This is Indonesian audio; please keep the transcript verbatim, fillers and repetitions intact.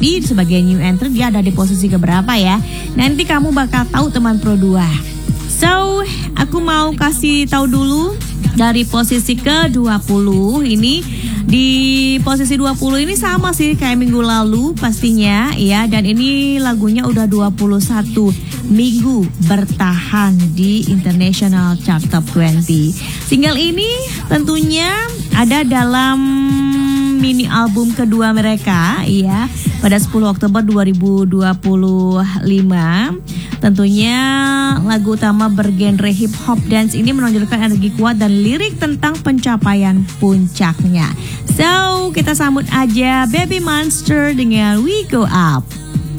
Tapi sebagai new entry dia ada di posisi keberapa ya? Nanti kamu bakal tahu teman Pro dua. So, aku mau kasih tahu dulu dari posisi ke dua puluh ini. Di posisi dua puluh ini sama sih kayak minggu lalu pastinya ya. Dan ini lagunya udah dua puluh satu minggu bertahan di International Chart Top dua puluh. Single ini tentunya ada dalam mini album kedua mereka ya pada sepuluh Oktober dua ribu dua puluh lima. Tentunya lagu utama bergenre hip hop dance ini menonjolkan energi kuat dan lirik tentang pencapaian puncaknya. So, kita sambut aja Baby Monster dengan We Go Up.